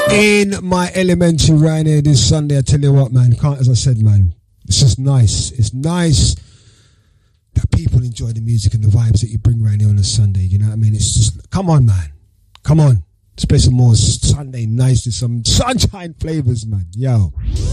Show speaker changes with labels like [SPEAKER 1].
[SPEAKER 1] In my elementary right here this Sunday, I tell you what, man, as I said, man, it's just nice. It's nice that people enjoy the music and the vibes that you bring right here on a Sunday. You know what I mean? It's just, come on, man. Come on. Let's play some more Sunday nice to some sunshine flavors, man. Yo.